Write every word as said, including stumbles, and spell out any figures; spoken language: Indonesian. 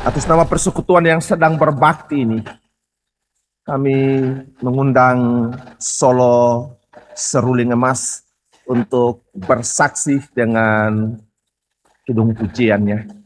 Atas nama persekutuan yang sedang berbakti ini, kami mengundang Solo Seruling Emas untuk bersaksi dengan kidung pujiannya.